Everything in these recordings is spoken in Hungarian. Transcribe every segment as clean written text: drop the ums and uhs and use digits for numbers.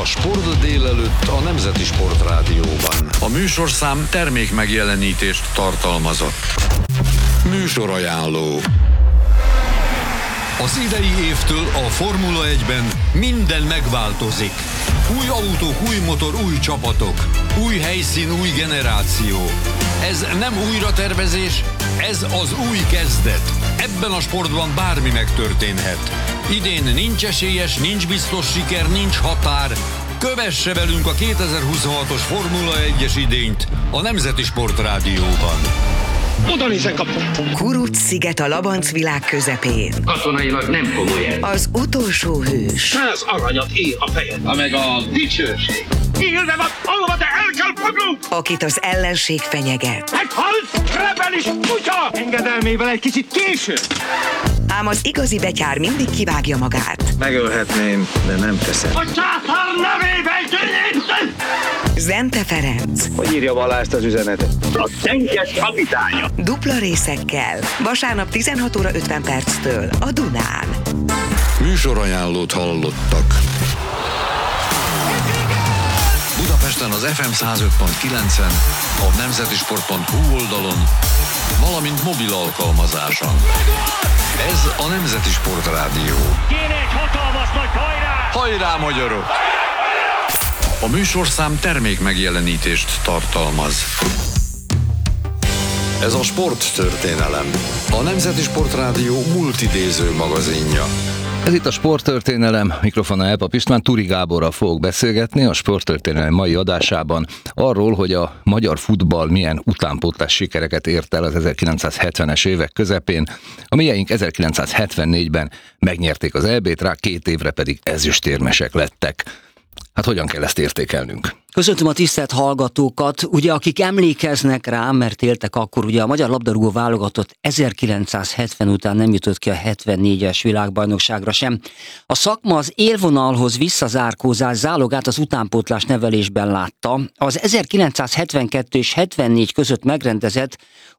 Sport délelőtt a Nemzeti Sportrádióban. A műsorszám termékmegjelenítést tartalmazott. Műsorajánló. Az idei évtől a Formula 1-ben minden megváltozik. Új autók, új motor, új csapatok. Új helyszín, új generáció. Ez nem újratervezés, ez az új kezdet. Ebben a sportban bármi megtörténhet. Idén nincs esélyes, nincs biztos siker, nincs határ. Kövesse velünk a 2026-os Formula 1-es idényt a Nemzeti Sportrádióban. Oda nézzen, kaptam! Kuruc-sziget a Labanc világ közepén. Katonailag nem komoly ez. Az utolsó hős. 100 aranyat ér a fejed. Ha meg a dicsőség. Élve van, alva, de el kell fognunk! Akit az ellenség fenyeget. Meghalt! Rebelis kutya! Engedelmével egy kicsit késő. Ám az igazi betyár mindig kivágja magát. Megölhetném, de nem teszem. A császár nevében győződj! Zente Ferenc. Hogy írja Balást az üzenetet? A tenkes kapitánya. Dupla részekkel. Vasárnap 16 óra 50 perctől a Dunán. Műsorajánlót hallottak. Budapesten az FM 105.9-en, a nemzetisport.hu oldalon, valamint mobil alkalmazáson. Ez a Nemzeti Sportrádió. Kéne egy hatalmas nagy hajrá! Hajrá, magyarok! A műsorszám termékmegjelenítést tartalmaz. Ez a sporttörténelem, a Nemzeti Sportrádió multidéző magazinja. Ez itt a Sporttörténelem, mikrofonnál Elpap István, Turi Gáborral fogok beszélgetni a Sporttörténelem mai adásában arról, hogy a magyar futball milyen utánpótlás sikereket ért el az 1970-es évek közepén. A mieink 1974-ben megnyerték az EB-t, rá 2 évre pedig ezüstérmesek lettek. Hát hogyan kell ezt értékelnünk? Köszöntöm a tisztelt hallgatókat, ugye akik emlékeznek rá, mert éltek akkor, ugye a magyar labdarúgó válogatott 1970 után nem jutott ki a 74-es világbajnokságra sem. A szakma az élvonalhoz visszazárkózás zálogát az utánpótlás nevelésben látta. Az 1972 és 74 között megrendezett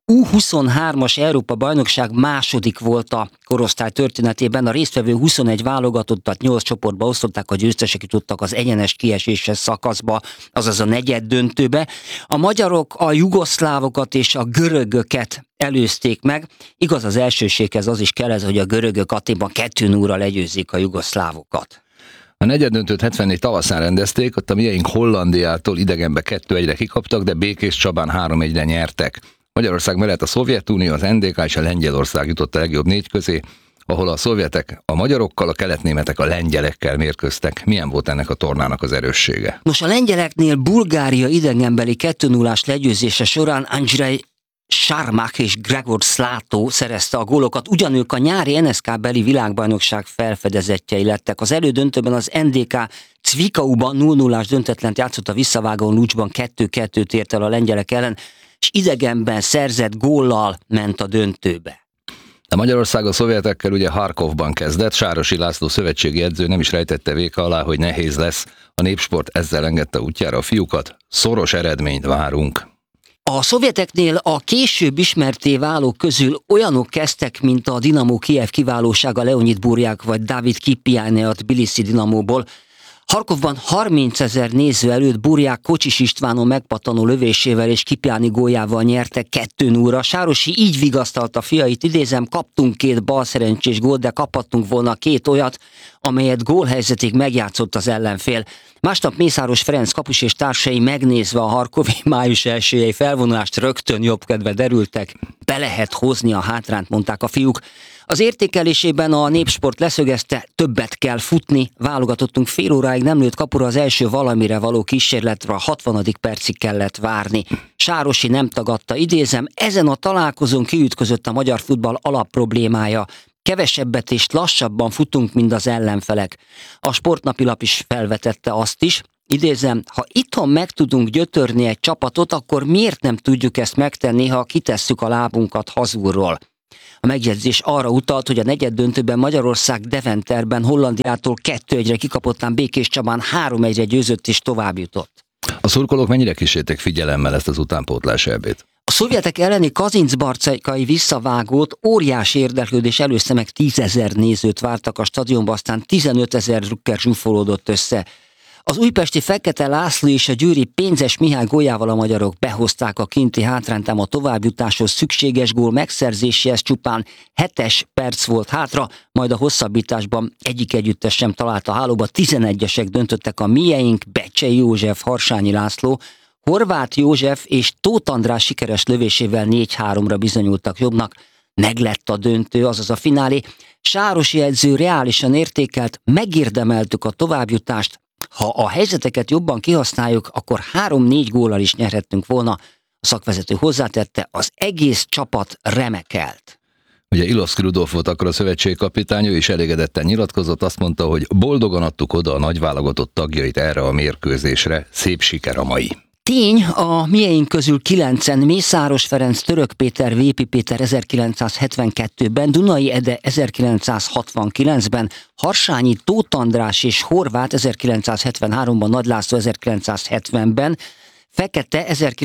U23-as Európa-bajnokság második volt a korosztály történetében. A résztvevő 21 válogatottat 8 csoportba osztották, a győztesek jutottak az egyenes kieséses szakaszba, azaz a negyeddöntőbe. A magyarok a jugoszlávokat és a görögöket előzték meg. Igaz, az elsőséghez az is kell, hogy a görögök Athénban 2-0-ra legyőzik a jugoszlávokat. A negyeddöntőt 74 tavaszán rendezték, ott a mieink Hollandiától idegenbe 2-1-re kikaptak, de Békés Csabán 3-1-re nyertek. Magyarország mellett a Szovjetunió, az NDK és a Lengyelország jutott a legjobb 4 közé, ahol a szovjetek a magyarokkal, a keletnémetek a lengyelekkel mérkőztek. Milyen volt ennek a tornának az erőssége? Nos, a lengyeleknél Bulgária idegenbeli 2-0-ás legyőzése során Andrzej Sarmach és Gregor Szlátó szerezte a gólokat, ugyanők a nyári NSK-beli világbajnokság felfedezettjei lettek. Az elődöntőben az NDK Cvikauban 0-0-ás döntetlent játszott, a visszavágón Lucsban 2-2-t ért el a lengyelek ellen, és idegenben szerzett góllal ment a döntőbe. De Magyarország a szovjetekkel ugye Harkovban kezdett, Sárosi László szövetségi edző nem is rejtette véka alá, hogy nehéz lesz. A Népsport ezzel engedte útjára a fiúkat, szoros eredményt várunk. A szovjeteknél a később ismertté válók közül olyanok kezdtek, mint a Dinamo Kijev kiválósága Leonid Burják vagy David Kipiáne a Tbilisi Dinamóból. Harkovban 30 000 néző előtt Burják Kocsis Istvánon megpattanó lövésével és Kipiáni góljával nyerte 2-0-ra. Sárosi így vigasztalta fiait, idézem, kaptunk 2 balszerencsés gólt, de kaphattunk volna 2 olyat, amelyet gólhelyzetig megjátszott az ellenfél. Másnap Mészáros Ferenc kapus és társai megnézve a harkovi május 1-i felvonulást rögtön jobbkedve derültek. Be lehet hozni a hátrányt, mondták a fiúk. Az értékelésében a Népsport leszögezte, többet kell futni, válogatottunk fél óráig nem lőtt kapura az első valamire való kísérletre, a 60. percig kellett várni. Sárosi nem tagadta, idézem, ezen a találkozón kiütközött a magyar futball alapproblémája. Kevesebbet és lassabban futunk, mint az ellenfelek. A Sportnapilap is felvetette azt is, idézem, ha itthon meg tudunk gyötörni egy csapatot, akkor miért nem tudjuk ezt megtenni, ha kitesszük a lábunkat hazulról? A megjegyzés arra utalt, hogy a negyeddöntőben Magyarország Deventerben Hollandiától 2-1-re kikapottán Békés Csabán 3-1-re győzött és tovább jutott. A szurkolók mennyire kísérték figyelemmel ezt az utánpótlás EB-t? A szovjetek elleni kazincbarcaikai visszavágót óriási érdeklődés előzte meg, 10 000 nézőt vártak a stadionba, aztán 15 000 drukker zsúfolódott össze. Az újpesti Fekete László és a győri Pénzes Mihály góljával a magyarok behozták a kinti hátrányt, ám a továbbjutáshoz szükséges gól megszerzéséhez csupán 7 perc volt hátra, majd a hosszabbításban egyik együttes sem talált a hálóba. 11-esek döntöttek, a mieink Becsei József, Harsányi László, Horváth József és Tóth András sikeres lövésével 4-3-ra bizonyultak jobbnak. Meglett a döntő, azaz a finálé. Sárosi edző reálisan értékelt, megérdemeltük a továbbjutást. Ha a helyzeteket jobban kihasználjuk, akkor 3-4 góllal is nyerhettünk volna. A szakvezető hozzátette, az egész csapat remekelt. Ugye Ilovszki Rudolf volt akkor a szövetségkapitány, ő is elégedetten nyilatkozott, azt mondta, hogy boldogan adtuk oda a nagyválogatott tagjait erre a mérkőzésre, szép siker a mai. Tény, a mieink közül 9-en Mészáros Ferenc, Török Péter, Vépi Péter 1972-ben, Dunai Ede 1969-ben, Harsányi, Tóth András és Horváth 1973-ban, Nagy László 1970-ben, Fekete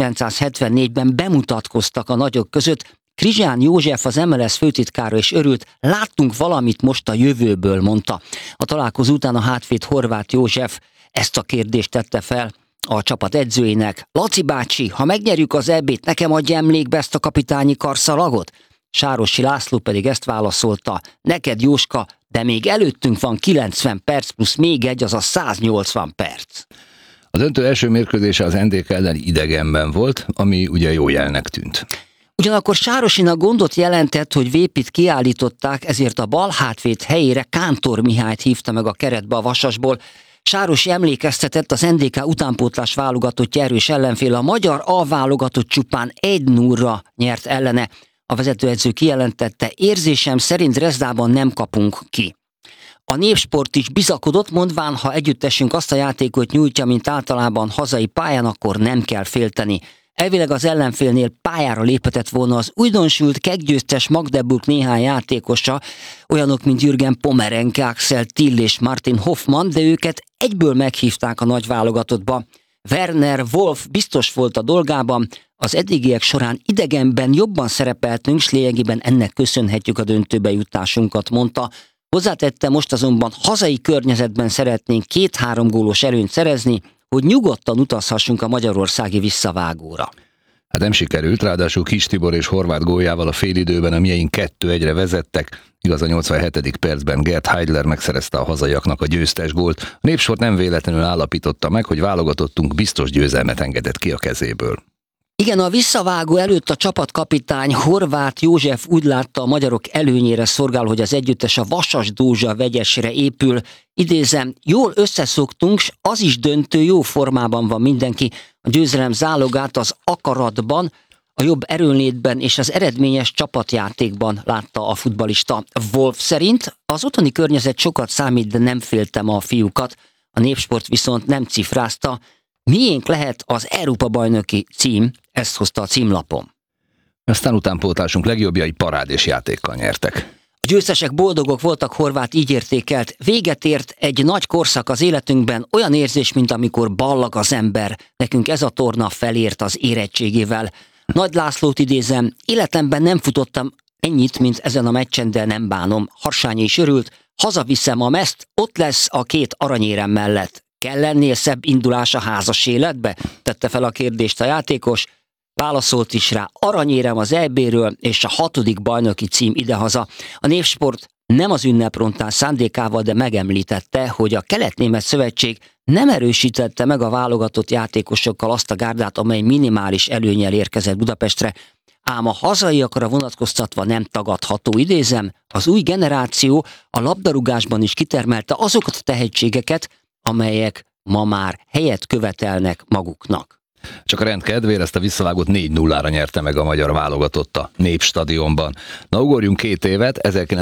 1974-ben bemutatkoztak a nagyok között. Krizsán József, az MLS főtitkára is örült, láttunk valamit most a jövőből, mondta. A találkozó után a hátvéd Horváth József ezt a kérdést tette fel a csapat edzőjének. Laci bácsi, ha megnyerjük az EB-t, nekem adja emlékbe ezt a kapitányi karszalagot? Sárosi László pedig ezt válaszolta, neked Jóska, de még előttünk van 90 perc plusz még egy, azaz 180 perc. A döntő első mérkőzése az NDK ellen idegenben volt, ami ugye jó jelnek tűnt. Ugyanakkor Sárosinak gondot jelentett, hogy Vépit kiállították, ezért a bal hátvéd helyére Kántor Mihályt hívta meg a keretbe a Vasasból. Sárosi emlékeztetett, az NDK utánpótlás válogatottja erős ellenfél, a magyar A válogatott csupán 1-0-ra nyert ellene. A vezetőedző kijelentette, érzésem szerint Dresdában nem kapunk ki. A Népsport is bizakodott, mondván, ha együttesünk azt a játékot nyújtja, mint általában hazai pályán, akkor nem kell félteni. Elvileg az ellenfélnél pályára léphetett volna az újdonsült keggyőztes Magdeburg néhány játékosa, olyanok, mint Jürgen Pomerenke, Axel Till és Martin Hoffmann, de őket egyből meghívták a nagy válogatottba. Werner Wolf biztos volt a dolgában, az eddigiek során idegenben jobban szerepeltünk, s lényegében ennek köszönhetjük a döntőbe jutásunkat, mondta. Hozzátette, most azonban hazai környezetben szeretnénk 2-3 gólos előnyt szerezni, hogy nyugodtan utazhassunk a magyarországi visszavágóra. Hát nem sikerült, ráadásul Kis Tibor és Horváth góljával a félidőben a mieink 2-1-re vezettek, igaz a 87. percben Gerd Heidler megszerezte a hazaiaknak a győztes gólt. A Népsport nem véletlenül állapította meg, hogy válogatottunk biztos győzelmet engedett ki a kezéből. Igen, a visszavágó előtt a csapatkapitány Horváth József úgy látta, a magyarok előnyére szorgál, hogy az együttes a Vasas Dózsa vegyesre épül. Idézem, jól összeszoktunk, s az is döntő, jó formában van mindenki. A győzelem zálogát az akaratban, a jobb erőnlétben és az eredményes csapatjátékban látta a futballista. Wolf szerint az otthoni környezet sokat számít, de nem féltem a fiúkat. A Népsport viszont nem cifrázta. Miénk lehet az Európa-bajnoki cím, ezt hozta a címlapon. Aztán utánpótlásunk legjobbjai parádés játékkal nyertek. A győztesek boldogok voltak, Horváth így értékelt. Véget ért egy nagy korszak az életünkben, olyan érzés, mint amikor ballag az ember. Nekünk ez a torna felért az érettségével. Nagy Lászlót idézem, életemben nem futottam ennyit, mint ezen a meccsen, de nem bánom. Harsányi is örült, hazaviszem a mezt, ott lesz a 2 aranyérem mellett. Kell lennél szebb indulás a házas életbe? Tette fel a kérdést a játékos. Válaszolt is rá, aranyérem az EB-ről és a 6. bajnoki cím idehaza. A Népsport nem az ünneprontán szándékával, de megemlítette, hogy a Kelet-Német Szövetség nem erősítette meg a válogatott játékosokkal azt a gárdát, amely minimális előnnyel érkezett Budapestre. Ám a hazaiakra vonatkoztatva nem tagadható, idézem, az új generáció a labdarúgásban is kitermelte azokat a tehetségeket, amelyek ma már helyet követelnek maguknak. Csak a rend kedvére ezt a visszavágót 4-0-ra nyerte meg a magyar válogatott a Népstadionban. Na, ugorjunk 2 évet,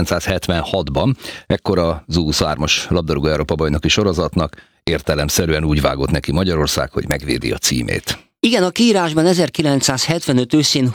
1976-ban, ekkor az U23-as labdarúgó Európa-bajnoki sorozatnak értelemszerűen úgy vágott neki Magyarország, hogy megvédi a címét. Igen, a kiírásban 1975 őszén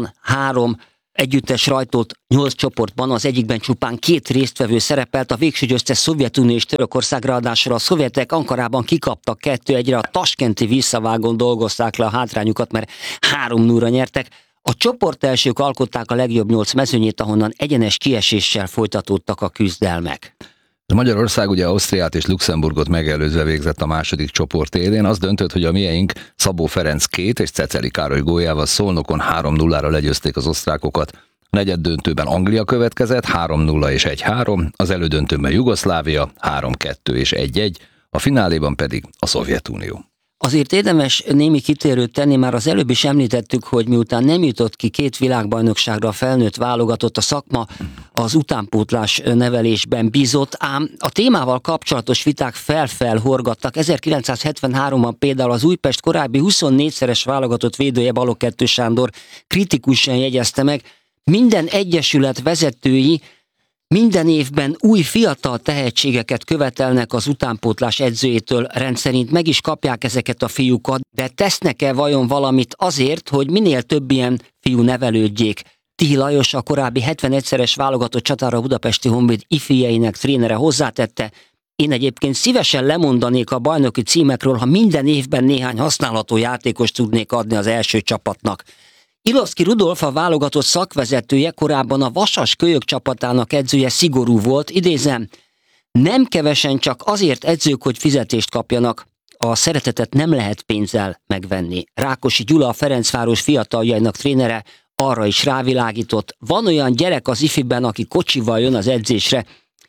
23 együttes rajtolt 8 csoportban, az egyikben csupán 2 résztvevő szerepelt, a végső győztes Szovjetunió és Törökország, ráadásul a szovjetek Ankarában kikaptak 2-1-re, a taskenti visszavágón dolgozták le a hátrányukat, mert 3-0-ra nyertek. A csoport elsők alkották a legjobb 8 mezőnyét, ahonnan egyenes kieséssel folytatódtak a küzdelmek. Magyarország ugye Ausztriát és Luxemburgot megelőzve végzett a második csoport élén. Az döntött, hogy a mieink Szabó Ferenc 2 és Ceceli Károly góljával Szolnokon 3-0-ra legyőzték az osztrákokat. A negyeddöntőben Anglia következett 3-0 és 1-3, az elődöntőben Jugoszlávia 3-2 és 1-1, a fináléban pedig a Szovjetunió. Azért érdemes némi kitérőt tenni, már az előbb is említettük, hogy miután nem jutott ki 2 világbajnokságra a felnőtt válogatott, a szakma az utánpótlás nevelésben bízott, ám a témával kapcsolatos viták horgattak. 1973-ban például az Újpest korábbi 24-szeres válogatott védője Balogh Kettő Sándor kritikusan jegyezte meg, minden egyesület vezetői minden évben új fiatal tehetségeket követelnek az utánpótlás edzőjétől, rendszerint meg is kapják ezeket a fiúkat, de tesznek-e vajon valamit azért, hogy minél több ilyen fiú nevelődjék? Tihi Lajos, a korábbi 71-szeres válogatott csatára a Budapesti Honvéd ifjeinek trénere hozzátette: én egyébként szívesen lemondanék a bajnoki címekről, ha minden évben néhány használható játékost tudnék adni az első csapatnak. Ilovszky Rudolf, a válogatott szakvezetője, korábban a Vasas kölyök csapatának edzője szigorú volt, idézem: nem kevesen csak azért edzők, hogy fizetést kapjanak. A szeretetet nem lehet pénzzel megvenni. Rákosi Gyula, a Ferencváros fiataljainak trénere arra is rávilágított: van olyan gyerek az ifiben, aki kocsival jön az edzésre,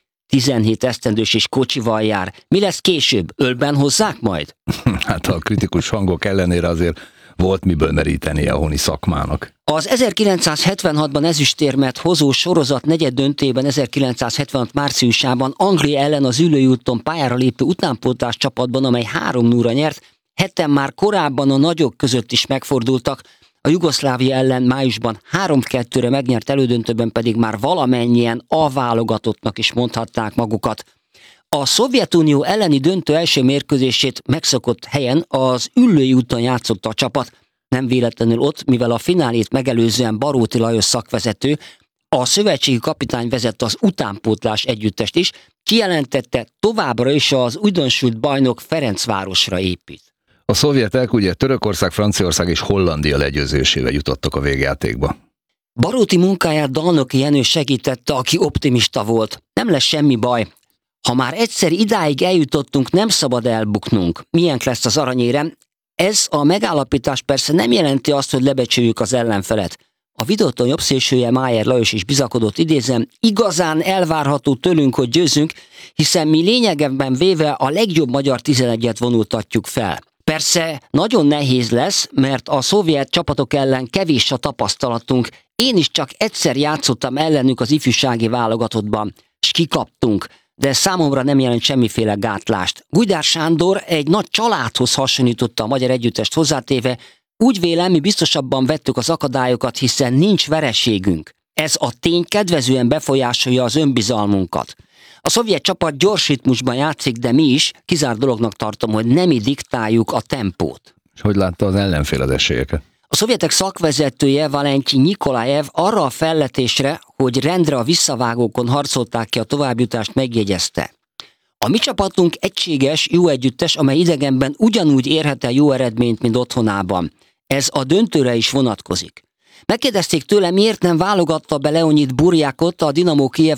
17 esztendős és kocsival jár. Mi lesz később? Ölben hozzák majd? Hát a kritikus hangok ellenére azért volt miből merítenie a honi szakmának. Az 1976-ban ezüstérmet hozó sorozat negyeddöntőjében 1976 márciusában Anglia ellen az Üllői úton pályára lépő utánpótlás csapatban, amely 3-0-ra nyert, heten már korábban a nagyok között is megfordultak, a Jugoszlávia ellen májusban 3-2-re megnyert elődöntőben pedig már valamennyien A válogatottnak is mondhatták magukat. A Szovjetunió elleni döntő első mérkőzését megszokott helyen, az Üllői úton játszotta a csapat, nem véletlenül ott, mivel a finálét megelőzően Baróti Lajos szakvezető, a szövetségi kapitány vezette az utánpótlás együttest is, kijelentette, továbbra is az újdonsült bajnok Ferencvárosra épít. A szovjetek ugye Törökország, Franciaország és Hollandia legyőzésével jutottak a végjátékba. Baróti munkáját Dalnoki Jenő segítette, aki optimista volt. Nem lesz semmi baj. Ha már egyszer idáig eljutottunk, nem szabad elbuknunk. Milyen lesz az aranyérem? Ez a megállapítás persze nem jelenti azt, hogy lebecsüljük az ellenfelet. A videóton jobb szélsője Májer Lajos is bizakodott, idézem: igazán elvárható tőlünk, hogy győzzünk, hiszen mi lényegében véve a legjobb magyar 11-et vonultatjuk fel. Persze nagyon nehéz lesz, mert a szovjet csapatok ellen kevés a tapasztalatunk. Én is csak egyszer játszottam ellenük az ifjúsági válogatottban, s kikaptunk, de számomra nem jelent semmiféle gátlást. Gujdár Sándor egy nagy családhoz hasonlította a magyar együttest, hozzátéve: úgy vélem, mi biztosabban vettük az akadályokat, hiszen nincs vereségünk. Ez a tény kedvezően befolyásolja az önbizalmunkat. A szovjet csapat gyors ritmusban játszik, de mi is, kizárt dolognak tartom, hogy nem mi diktáljuk a tempót. És hogy látta az ellenfél az esélyeket? A szovjetek szakvezetője, Valentyin Nikolajev arra a felletésre, hogy rendre a visszavágókon harcolták ki a továbbjutást, megjegyezte: a mi csapatunk egységes, jó együttes, amely idegenben ugyanúgy érhet el jó eredményt, mint otthonában. Ez a döntőre is vonatkozik. Megkérdezték tőle, miért nem válogatta be Leonid Burjakot, a Dinamo Kijev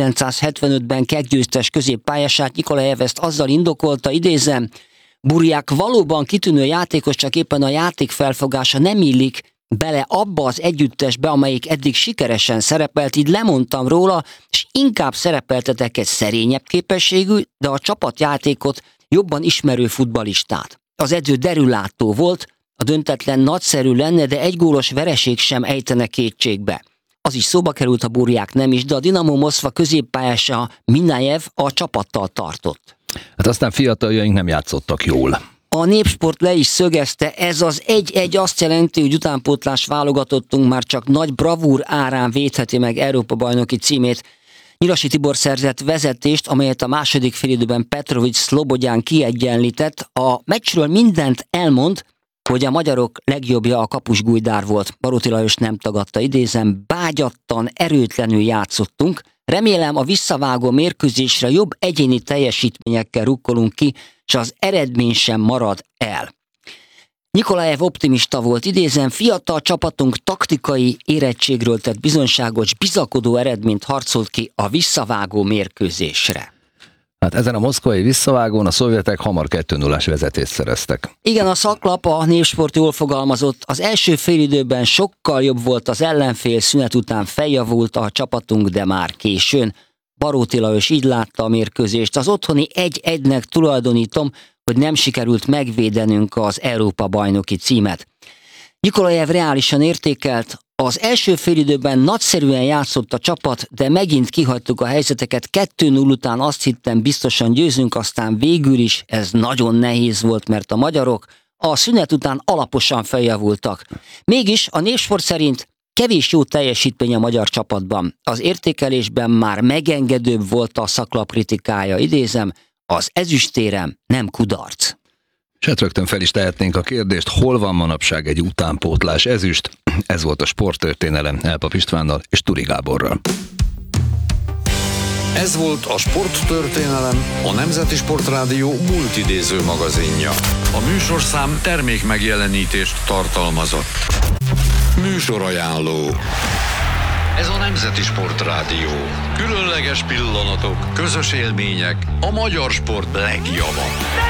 1975-ben keggyőztes középpályását. Nikolajev ezt azzal indokolta, idézem: Burjak valóban kitűnő játékos, csak éppen a játék felfogása nem illik bele abba az együttesbe, amelyik eddig sikeresen szerepelt, így lemondtam róla, és inkább szerepeltetek egy szerényebb képességű, de a csapatjátékot jobban ismerő futballistát. Az edző derülátó volt, a döntetlen nagyszerű lenne, de egy gólos vereség sem ejtene kétségbe. Az is szóba került, a Burják nem is, de a Dinamo Moszkva középpályása Minajev a csapattal tartott. Hát aztán fiataljaink nem játszottak jól. A Népsport le is szögezte, ez az 1-1 azt jelenti, hogy utánpótlás válogatottunk már csak nagy bravúr árán védheti meg Európa-bajnoki címét. Nyirasi Tibor szerzett vezetést, amelyet a második félidőben Petrovics Szlobodján kiegyenlített. A meccsről mindent elmond, hogy a magyarok legjobbja a kapus Gujdár volt. Baróti Lajos nem tagadta, idézem: bágyattan, erőtlenül játszottunk. Remélem, a visszavágó mérkőzésre jobb egyéni teljesítményekkel rukkolunk ki, és az eredmény sem marad el. Nikolajev optimista volt, idézem: fiatal csapatunk taktikai érettségről tett bizonyságos, bizakodó eredményt harcolt ki a visszavágó mérkőzésre. Hát ezen a moszkvai visszavágón a szovjetek hamar 2-0-ás vezetést szereztek. Igen, a szaklap, a Népsport jól fogalmazott, az első félidőben sokkal jobb volt az ellenfél, szünet után feljavult a csapatunk, de már későn. Baróti Lajos így látta a mérkőzést, az otthoni 1-1-nek tulajdonítom, hogy nem sikerült megvédenünk az Európa-bajnoki címet. Nikolajev reálisan értékelt, az első félidőben nagyszerűen játszott a csapat, de megint kihagytuk a helyzeteket, 2-0 után azt hittem biztosan győzünk, aztán végül is ez nagyon nehéz volt, mert a magyarok a szünet után alaposan feljavultak. Mégis a Népsport szerint kevés jó teljesítmény a magyar csapatban. Az értékelésben már megengedőbb volt a szaklap kritikája, idézem, az ezüstérem nem kudarc. És hát rögtön fel is tehetnénk a kérdést, hol van manapság egy utánpótlás ezüst? Ez volt a Sporttörténelem Elpap Istvánnal és Turi Gáborral. Ez volt a Sporttörténelem, a Nemzeti Sportrádió multidéző magazinja. A műsorszám termék megjelenítést tartalmazott. Műsorajánló. Ez a Nemzeti Sportrádió. Különleges pillanatok, közös élmények, a magyar sport legjava.